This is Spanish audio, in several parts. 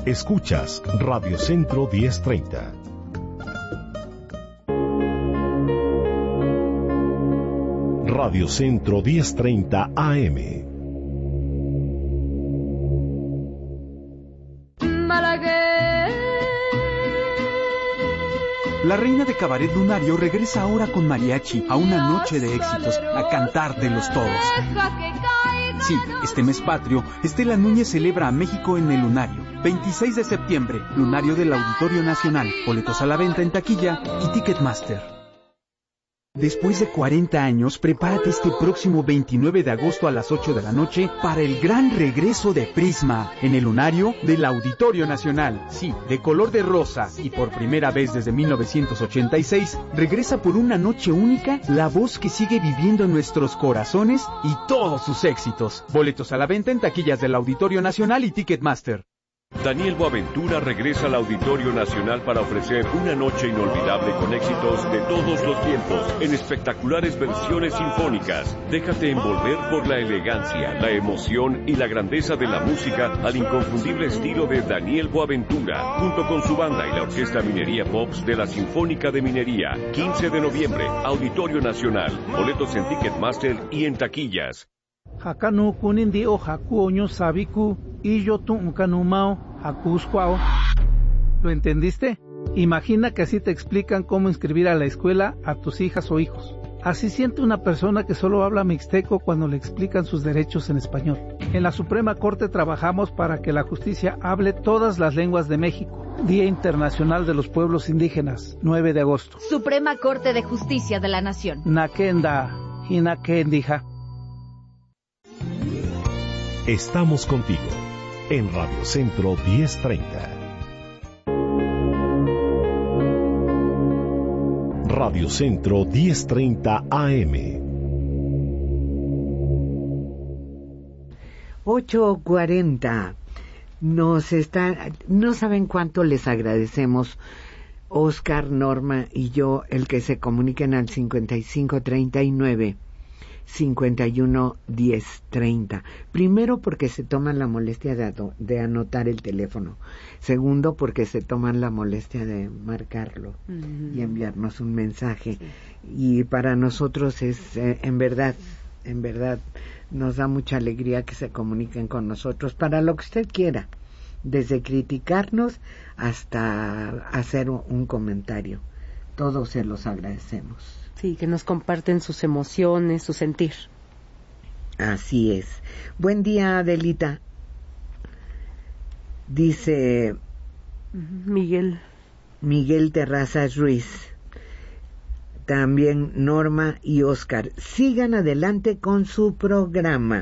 Escuchas Radio Centro 1030. Radio Centro 1030 AM. La reina de Cabaret Lunario regresa ahora con mariachi a una noche de éxitos, a cantar de los todos. Sí, este mes patrio, Estela Núñez celebra a México en el Lunario. 26 de septiembre, Lunario del Auditorio Nacional. Boletos a la venta en taquilla y Ticketmaster. Después de 40 años, prepárate este próximo 29 de agosto a las 8 de la noche para el gran regreso de Prisma en el Lunario del Auditorio Nacional. Sí, de color de rosa y por primera vez desde 1986, regresa por una noche única la voz que sigue viviendo en nuestros corazones y todos sus éxitos. Boletos a la venta en taquillas del Auditorio Nacional y Ticketmaster. Daniel Boaventura regresa al Auditorio Nacional para ofrecer una noche inolvidable con éxitos de todos los tiempos, en espectaculares versiones sinfónicas. Déjate envolver por la elegancia, la emoción y la grandeza de la música al inconfundible estilo de Daniel Boaventura, junto con su banda y la Orquesta Minería Pops de la Sinfónica de Minería. 15 de noviembre, Auditorio Nacional. Boletos en Ticketmaster y en taquillas. Hakanu kunindi o hakuoño sabiku y yo tuncanumao hakuscuao. ¿Lo entendiste? Imagina que así te explican cómo inscribir a la escuela a tus hijas o hijos. Así siente una persona que solo habla mixteco cuando le explican sus derechos en español. En la Suprema Corte trabajamos para que la justicia hable todas las lenguas de México. Día Internacional de los Pueblos Indígenas, 9 de agosto. Suprema Corte de Justicia de la Nación. Nakenda, Hinakendija. Estamos contigo en Radio Centro 1030. Radio Centro 1030 AM. 8:40. No saben cuánto les agradecemos, Oscar, Norma y yo, el que se comuniquen al 5539 51 10 30. Primero, porque se toman la molestia de anotar el teléfono. Segundo, porque se toman la molestia de marcarlo y enviarnos un mensaje. Sí. Y para nosotros es, en verdad, nos da mucha alegría que se comuniquen con nosotros para lo que usted quiera, desde criticarnos hasta hacer un comentario. Todos se los agradecemos. Sí, que nos comparten sus emociones, su sentir. Así es. Buen día, Adelita. Dice Miguel Terrazas Ruiz. También Norma y Oscar. Sigan adelante con su programa.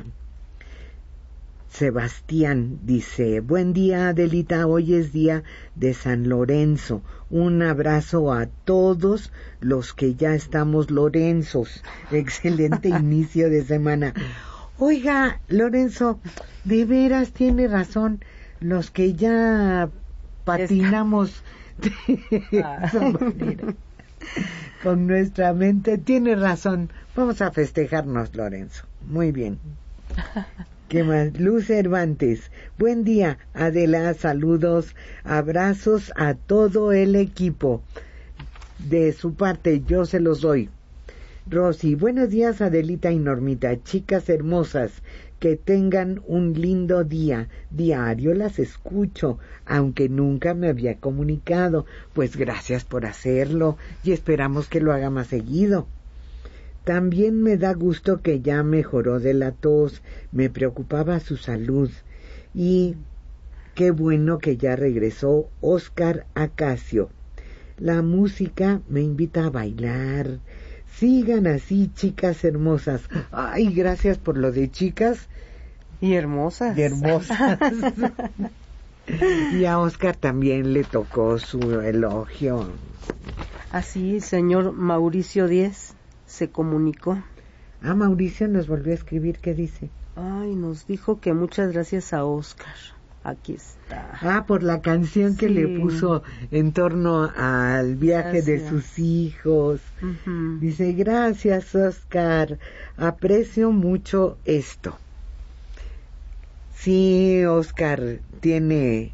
Sebastián dice, buen día, Adelita, hoy es día de San Lorenzo. Un abrazo a todos los que ya estamos Lorenzos. Excelente inicio de semana. Oiga, Lorenzo, de veras tiene razón, los que ya patinamos de esa manera, con nuestra mente, tiene razón. Vamos a festejarnos, Lorenzo. Muy bien. ¿Qué más? Luz Cervantes. Buen día, Adela. Saludos, abrazos a todo el equipo. De su parte, yo se los doy. Rosy. Buenos días, Adelita y Normita. Chicas hermosas, que tengan un lindo día. Diario las escucho, aunque nunca me había comunicado. Pues gracias por hacerlo y esperamos que lo haga más seguido. También me da gusto que ya mejoró de la tos, me preocupaba su salud. Y qué bueno que ya regresó Oscar Acacio. La música me invita a bailar. Sigan así, chicas hermosas. Ay, gracias por lo de chicas. Y hermosas. Y a Oscar también le tocó su elogio. Así, señor Mauricio Díez se comunicó. Mauricio nos volvió a escribir, ¿qué dice? Ay, nos dijo que muchas gracias a Oscar. Aquí está. Por la canción que le puso en torno al viaje de sus hijos. Dice, gracias, Oscar, aprecio mucho esto. Sí, Oscar tiene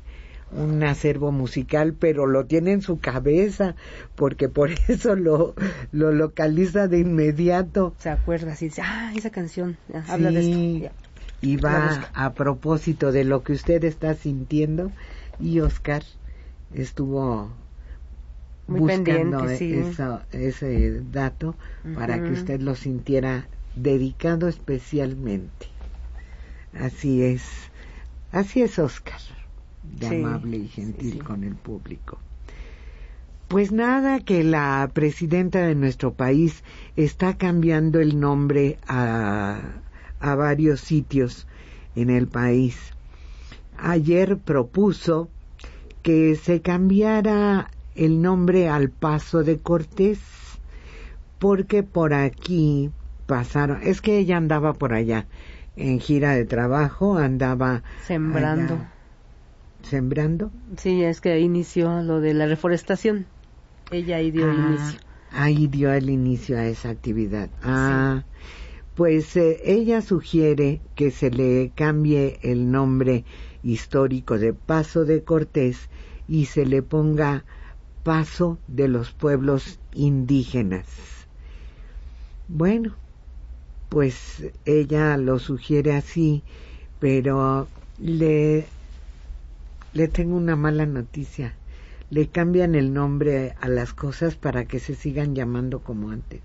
un acervo musical, pero lo tiene en su cabeza, porque por eso lo localiza de inmediato. Se acuerda, así dice, esa canción, habla de esto. Y va a propósito de lo que usted está sintiendo, y Oscar estuvo muy buscando pendiente, sí. ese dato para que usted lo sintiera dedicado especialmente. Así es Oscar, de amable y gentil con el público. Pues nada, que la presidenta de nuestro país está cambiando el nombre a varios sitios en el país. Ayer propuso que se cambiara el nombre al Paso de Cortés, porque por aquí pasaron, es que ella andaba por allá en gira de trabajo, andaba sembrando. ¿Sembrando? Sí, es que inició lo de la reforestación. Ella ahí dio inicio. Ahí dio el inicio a esa actividad. Pues ella sugiere que se le cambie el nombre histórico de Paso de Cortés y se le ponga Paso de los Pueblos Indígenas. Bueno, pues ella lo sugiere así, pero le tengo una mala noticia. Le cambian el nombre a las cosas para que se sigan llamando como antes.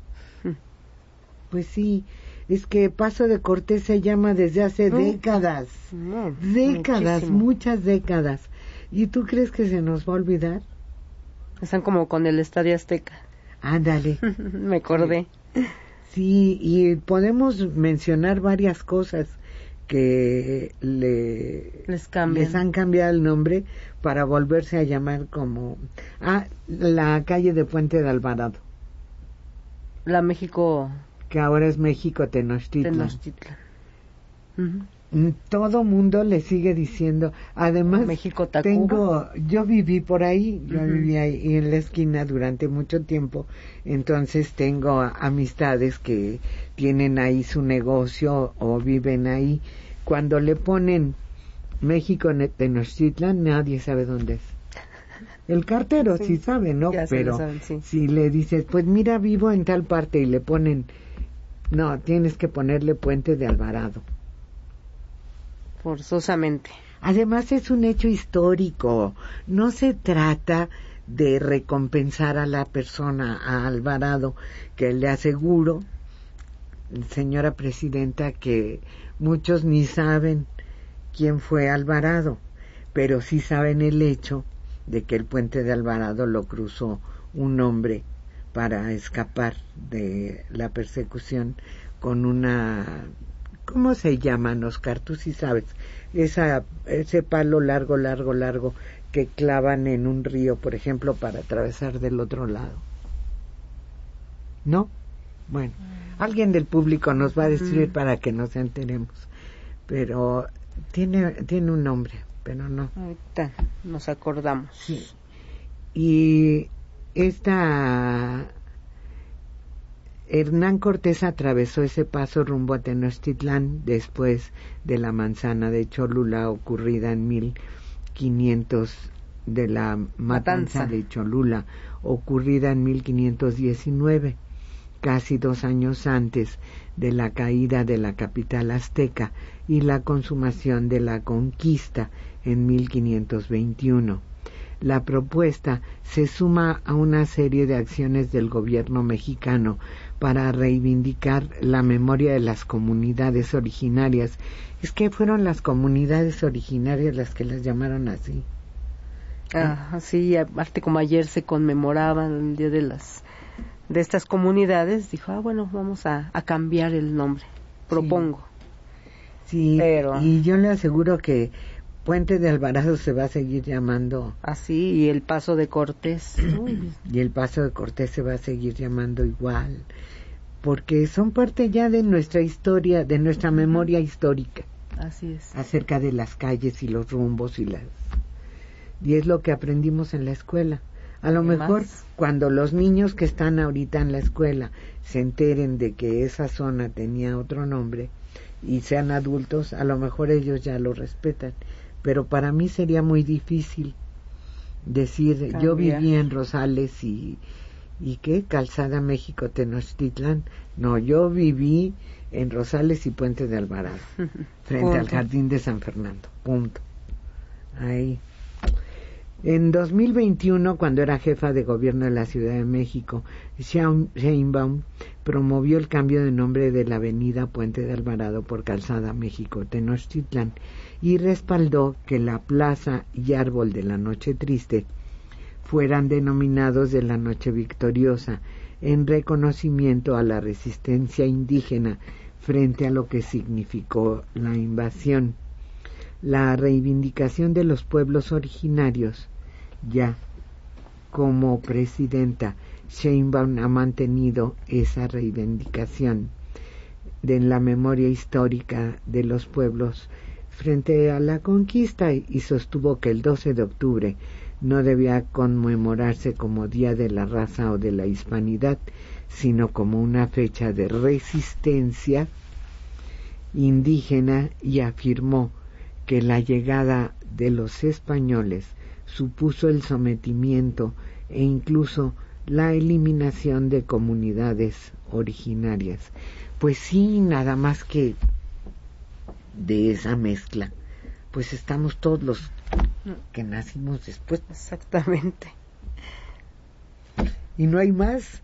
Pues sí, es que Paso de Cortés se llama desde hace décadas. Muchas décadas. ¿Y tú crees que se nos va a olvidar? Están como con el Estadio Azteca. Ándale. Me acordé. Sí, y podemos mencionar varias cosas que les han cambiado el nombre para volverse a llamar como la calle de Puente de Alvarado, la México, que ahora es México Tenochtitlan. Todo mundo le sigue diciendo. Además, México Tacuba. Yo viví por ahí, viví ahí en la esquina durante mucho tiempo, entonces tengo amistades que tienen ahí su negocio o viven ahí. Cuando le ponen México Tenochtitlan, nadie sabe dónde es. El cartero sí sabe, ¿no? Pero saben, sí. Si le dices, pues mira, vivo en tal parte, y le ponen, no, tienes que ponerle Puente de Alvarado. Forzosamente. Además es un hecho histórico, no se trata de recompensar a la persona, a Alvarado, que le aseguro, señora presidenta, que muchos ni saben quién fue Alvarado, pero sí saben el hecho de que el Puente de Alvarado lo cruzó un hombre para escapar de la persecución con una... ¿Cómo se llaman, Oscar? Tú sí sabes. Ese palo largo que clavan en un río, por ejemplo, para atravesar del otro lado. ¿No? Bueno, alguien del público nos va a decir para que nos enteremos. Pero tiene un nombre, pero no. Ahorita nos acordamos. Sí. Y Hernán Cortés atravesó ese paso rumbo a Tenochtitlán después de la manzana de Cholula ocurrida en 1500, de la matanza de Cholula ocurrida en 1519, casi 2 años antes de la caída de la capital azteca y la consumación de la conquista en 1521. La propuesta se suma a una serie de acciones del gobierno mexicano para reivindicar la memoria de las comunidades originarias. Es que fueron las comunidades originarias las que las llamaron así. Sí, aparte como ayer se conmemoraban el día de estas comunidades, dijo, bueno, vamos a cambiar el nombre, propongo. Sí, y yo le aseguro que Puente de Alvarado se va a seguir llamando así, y el Paso de Cortés. Y el Paso de Cortés se va a seguir llamando igual, porque son parte ya de nuestra historia, de nuestra memoria histórica. Así es. Acerca de las calles y los rumbos y es lo que aprendimos en la escuela. A lo mejor cuando los niños que están ahorita en la escuela se enteren de que esa zona tenía otro nombre y sean adultos, a lo mejor ellos ya lo respetan. pero para mí sería muy difícil decir, cambiar. Yo viví en Rosales y ¿qué? Calzada México Tenochtitlán. No, yo viví en Rosales y Puente de Alvarado, frente al Jardín de San Fernando, punto. Ahí. En 2021, cuando era jefa de gobierno de la Ciudad de México, Sheinbaum promovió el cambio de nombre de la avenida Puente de Alvarado por Calzada México Tenochtitlán y respaldó que la plaza y árbol de la Noche Triste fueran denominados de la Noche Victoriosa, en reconocimiento a la resistencia indígena frente a lo que significó la invasión. La reivindicación de los pueblos originarios. Ya como presidenta, Sheinbaum ha mantenido esa reivindicación de la memoria histórica de los pueblos frente a la conquista y sostuvo que el 12 de octubre no debía conmemorarse como Día de la Raza o de la Hispanidad, sino como una fecha de resistencia indígena, y afirmó que la llegada de los españoles supuso el sometimiento e incluso la eliminación de comunidades originarias. Pues sí, nada más que de esa mezcla, pues estamos todos los que nacimos después. Exactamente. Y no hay más.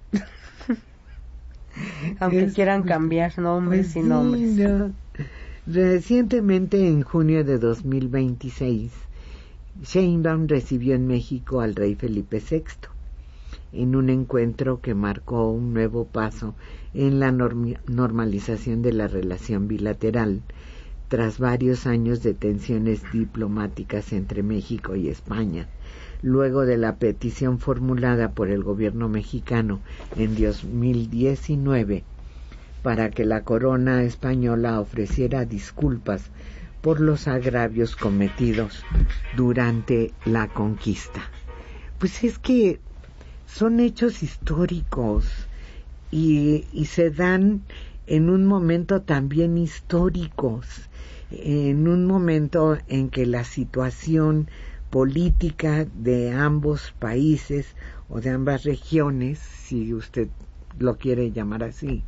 Aunque quieran cambiar nombres pues y nombres. Sí, no. Recientemente, en junio de 2026, Sheinbaum recibió en México al rey Felipe VI, en un encuentro que marcó un nuevo paso en la normalización de la relación bilateral, tras varios años de tensiones diplomáticas entre México y España, luego de la petición formulada por el gobierno mexicano en 2019 para que la corona española ofreciera disculpas por los agravios cometidos durante la conquista. Pues es que son hechos históricos y se dan en un momento también históricos, en un momento en que la situación política de ambos países o de ambas regiones, si usted lo quiere llamar así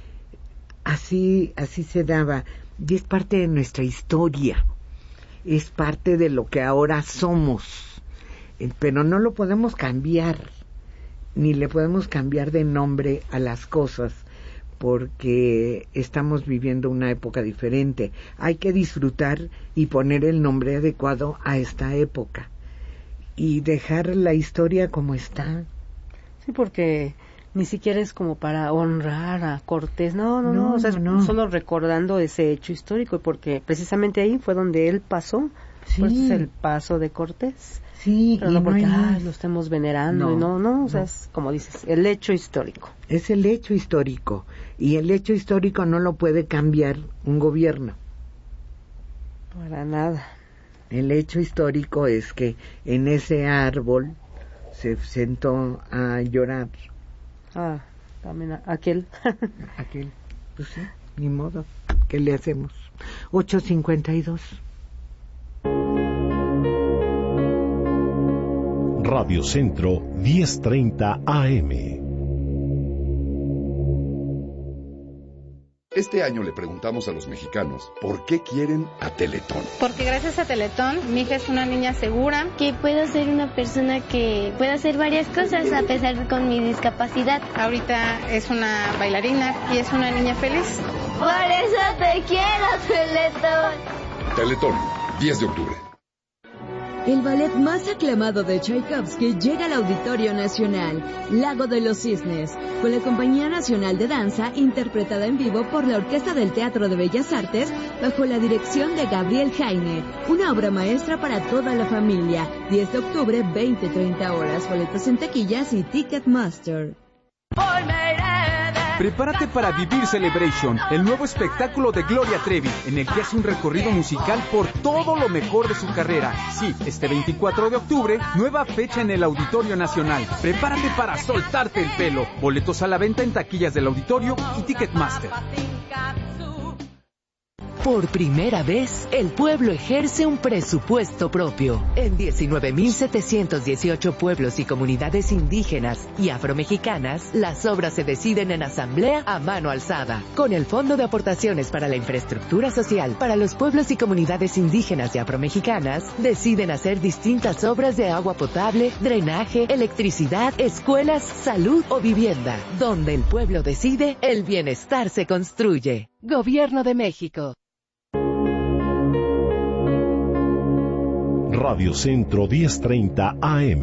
se daba, y es parte de nuestra historia, es parte de lo que ahora somos, pero no lo podemos cambiar, ni le podemos cambiar de nombre a las cosas, porque estamos viviendo una época diferente. Hay que disfrutar y poner el nombre adecuado a esta época y dejar la historia como está. Sí, porque ni siquiera es como para honrar a Cortés, no, o sea, solo recordando ese hecho histórico, porque precisamente ahí fue donde él pasó, sí. Pues es el paso de Cortés. Sí, pero no porque lo estemos venerando, no, o sea, es como dices, el hecho histórico. Es el hecho histórico, y el hecho histórico no lo puede cambiar un gobierno. Para nada. El hecho histórico es que en ese árbol se sentó a llorar. También aquel. Aquel, pues sí, ni modo, ¿qué le hacemos? 8:52. Radio Centro 10:30 AM. Este año le preguntamos a los mexicanos por qué quieren a Teletón. Porque gracias a Teletón, mi hija es una niña segura. Que puedo ser una persona que pueda hacer varias cosas a pesar de con mi discapacidad. Ahorita es una bailarina y es una niña feliz. Por eso te quiero, Teletón. Teletón, 10 de octubre. El ballet más aclamado de Tchaikovsky llega al Auditorio Nacional, Lago de los Cisnes, con la Compañía Nacional de Danza, interpretada en vivo por la Orquesta del Teatro de Bellas Artes, bajo la dirección de Gabriel Jaime. Una obra maestra para toda la familia. 10 de octubre, 20-30 horas. Boletos en taquillas y Ticketmaster. Prepárate para vivir Celebration, el nuevo espectáculo de Gloria Trevi, en el que hace un recorrido musical por todo lo mejor de su carrera. Sí, este 24 de octubre, nueva fecha en el Auditorio Nacional. Prepárate para soltarte el pelo. Boletos a la venta en taquillas del auditorio y Ticketmaster. Por primera vez, el pueblo ejerce un presupuesto propio. En 19.718 pueblos y comunidades indígenas y afromexicanas, las obras se deciden en asamblea a mano alzada. Con el Fondo de Aportaciones para la Infraestructura Social para los pueblos y comunidades indígenas y afromexicanas, deciden hacer distintas obras de agua potable, drenaje, electricidad, escuelas, salud o vivienda. Donde el pueblo decide, el bienestar se construye. Gobierno de México. Radio Centro 1030 AM.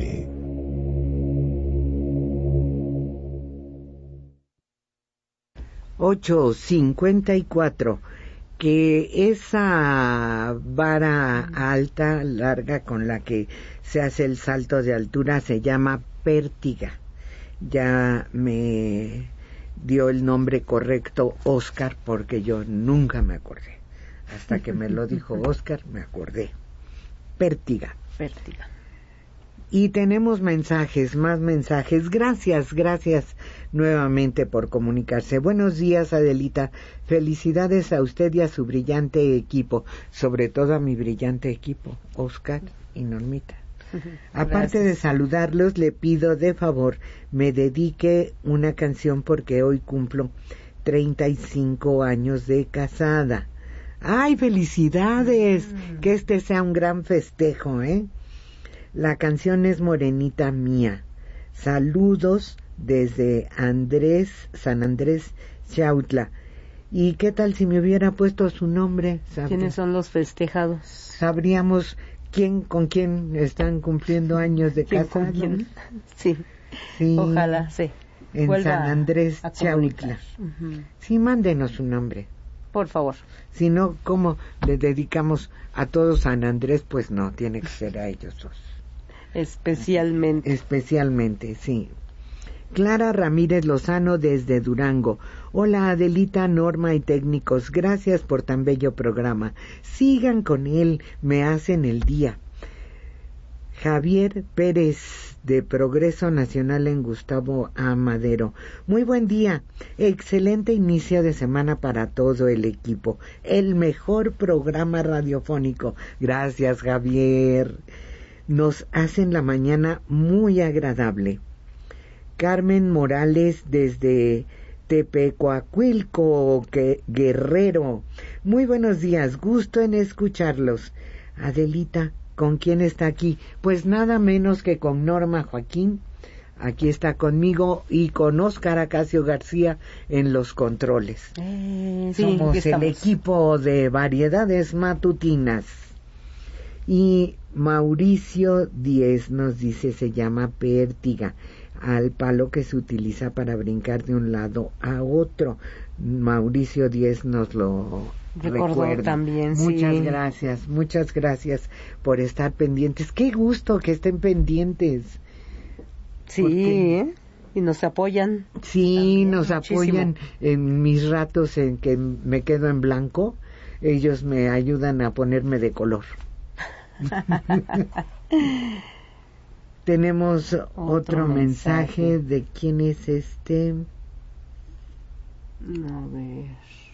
$8:54. Que esa vara alta, larga, con la que se hace el salto de altura se llama pértiga. Ya me dio el nombre correcto Oscar, porque yo nunca me acordé. Hasta que me lo dijo Oscar, me acordé. Pértiga. Pértiga. Y tenemos mensajes, más mensajes. Gracias nuevamente por comunicarse. Buenos días, Adelita. Felicidades a usted y a su brillante equipo, sobre todo a mi brillante equipo, Oscar y Normita. Aparte de saludarlos, le pido de favor me dedique una canción porque hoy cumplo 35 años de casada. ¡Ay, felicidades! Que este sea un gran festejo, ¿eh? La canción es Morenita Mía. Saludos desde San Andrés, Chautla. ¿Y qué tal si me hubiera puesto su nombre? ¿Quiénes son los festejados? Sabríamos con quién están cumpliendo años de casado. Sí. Ojalá, sí. En San Andrés, Chautla. Sí, mándenos su nombre. Por favor. Si no, ¿cómo le dedicamos a todo San Andrés? Pues no, tiene que ser a ellos dos. Especialmente, sí. Clara Ramírez Lozano desde Durango. Hola Adelita, Norma y técnicos, gracias por tan bello programa. Sigan con él, me hacen el día. Javier Pérez de Progreso Nacional en Gustavo A. Madero. Muy buen día, excelente inicio de semana para todo el equipo. El mejor programa radiofónico. Gracias, Javier. Nos hacen la mañana muy agradable. Carmen Morales desde Tepecuacuilco, Guerrero. Muy buenos días, gusto en escucharlos. Adelita, ¿con quién está aquí? Pues nada menos que con Norma Joaquín. Aquí está conmigo y con Óscar Acacio García en los controles. Somos el equipo de variedades matutinas. Y Mauricio Díez nos dice, se llama pértiga, al palo que se utiliza para brincar de un lado a otro. Mauricio Díez nos lo recuerda también. Muchas gracias por estar pendientes. Qué gusto que estén pendientes. Sí, y nos apoyan. Sí, también, nos apoyan en mis ratos en que me quedo en blanco. Ellos me ayudan a ponerme de color. Tenemos otro mensaje. ¿De quién es este? A ver.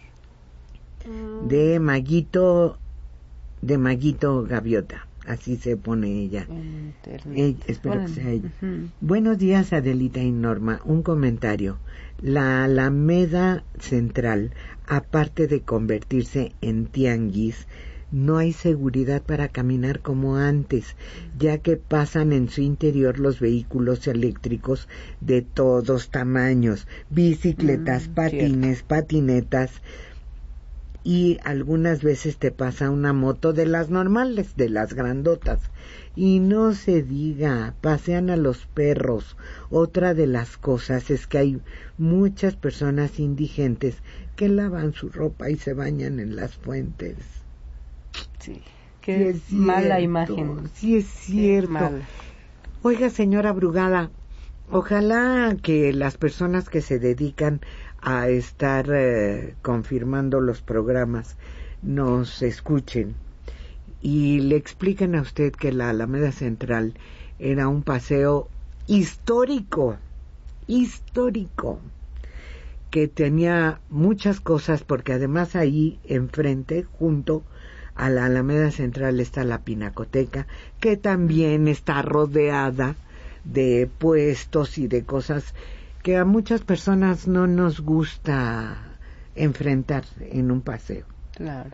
De Maguito Gaviota, así se pone ella. Espero que sea ella. Buenos días, Adelita y Norma. Un comentario. La Alameda Central, aparte de convertirse en tianguis, no hay seguridad para caminar como antes, ya que pasan en su interior los vehículos eléctricos de todos tamaños, bicicletas, patines, patinetas, y algunas veces te pasa una moto de las normales, de las grandotas. Y no se diga, pasean a los perros. Otra de las cosas es que hay muchas personas indigentes que lavan su ropa y se bañan en las fuentes. Sí, qué mala imagen. Sí, es cierto. Oiga, señora Brugada, ojalá que las personas que se dedican a estar confirmando los programas nos escuchen y le expliquen a usted que la Alameda Central era un paseo histórico, que tenía muchas cosas, porque además ahí enfrente, junto a la Alameda Central, está la Pinacoteca, que también está rodeada de puestos y de cosas que a muchas personas no nos gusta enfrentar en un paseo. Claro.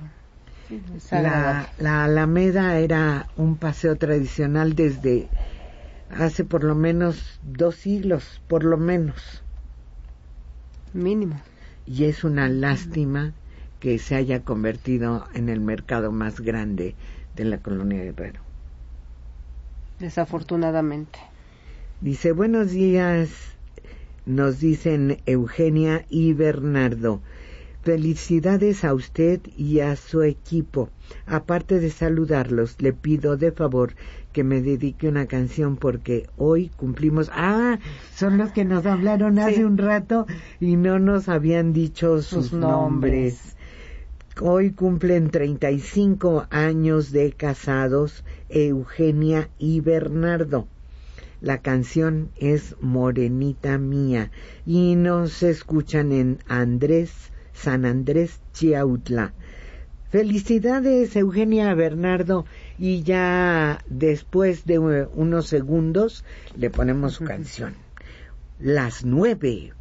La Alameda era un paseo tradicional desde hace por lo menos 2 siglos, por lo menos. Mínimo. Y es una lástima que se haya convertido en el mercado más grande de la colonia Guerrero. Desafortunadamente. Dice, buenos días, nos dicen Eugenia y Bernardo. Felicidades a usted y a su equipo. Aparte de saludarlos, le pido de favor que me dedique una canción porque hoy cumplimos... son los que nos hablaron hace un rato y no nos habían dicho sus nombres. Hoy cumplen 35 años de casados Eugenia y Bernardo. La canción es Morenita Mía y nos escuchan en San Andrés, Chiautla. Felicidades, Eugenia, Bernardo, y ya después de unos segundos le ponemos su canción. Las 9.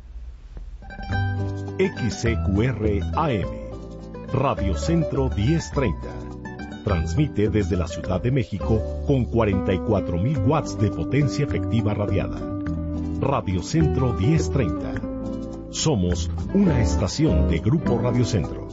XCQR AM, Radio Centro 1030. Transmite desde la Ciudad de México con 44,000 watts de potencia efectiva radiada. Radio Centro 1030. Somos una estación de Grupo Radio Centro.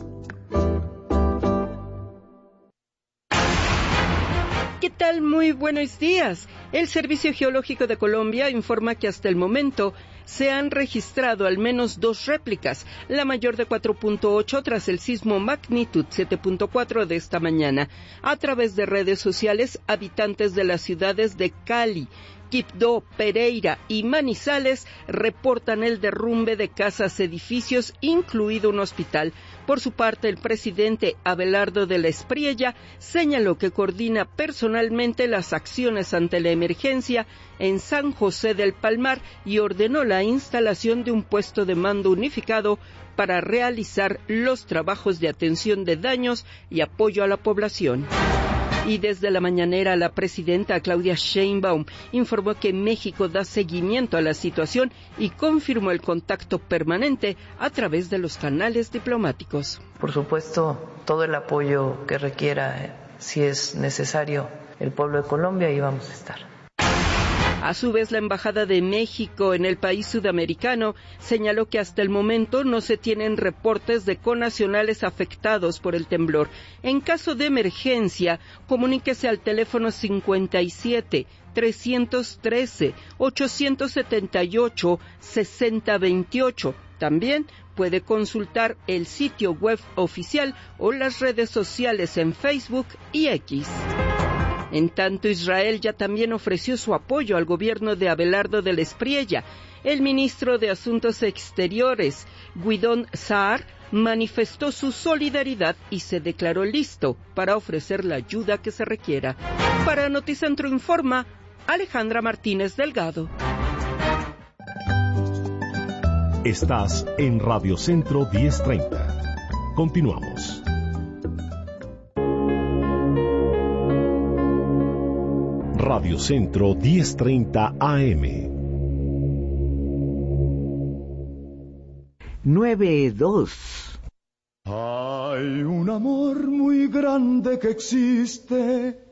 ¿Qué tal? Muy buenos días. El Servicio Geológico de Colombia informa que hasta el momento se han registrado al menos 2 réplicas, la mayor de 4.8 tras el sismo magnitud 7.4 de esta mañana. A través de redes sociales, habitantes de las ciudades de Cali, Quibdó, Pereira y Manizales reportan el derrumbe de casas, edificios, incluido un hospital. Por su parte, el presidente Abelardo de la Espriella señaló que coordina personalmente las acciones ante la emergencia en San José del Palmar y ordenó la instalación de un puesto de mando unificado para realizar los trabajos de atención de daños y apoyo a la población. Y desde la mañanera, la presidenta Claudia Sheinbaum informó que México da seguimiento a la situación y confirmó el contacto permanente a través de los canales diplomáticos. Por supuesto, todo el apoyo que requiera, si es necesario, el pueblo de Colombia, ahí vamos a estar. A su vez, la Embajada de México en el país sudamericano señaló que hasta el momento no se tienen reportes de connacionales afectados por el temblor. En caso de emergencia, comuníquese al teléfono 57-313-878-6028. También puede consultar el sitio web oficial o las redes sociales en Facebook y X. En tanto, Israel ya también ofreció su apoyo al gobierno de Abelardo de la Espriella. El ministro de Asuntos Exteriores, Guidón Saar, manifestó su solidaridad y se declaró listo para ofrecer la ayuda que se requiera. Para Noticentro informa Alejandra Martínez Delgado. Estás en Radio Centro 1030. Continuamos. Radio Centro 1030 AM. 9:02. Hay un amor muy grande que existe